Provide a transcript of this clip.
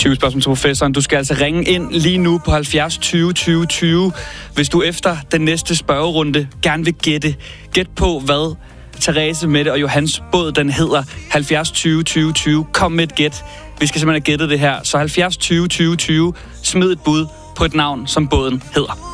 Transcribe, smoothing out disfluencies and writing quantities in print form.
20 spørgsmål til professoren. Du skal altså ringe ind lige nu på 70 20 20 20, hvis du efter den næste spørgerunde gerne vil gætte. Gæt på, hvad Therese, Mette og Johans båd, den hedder. 70 20 20 20. Kom med et gæt. Vi skal simpelthen have gættet det her. Så 70 20 20 20. Smid et bud på et navn, som båden hedder.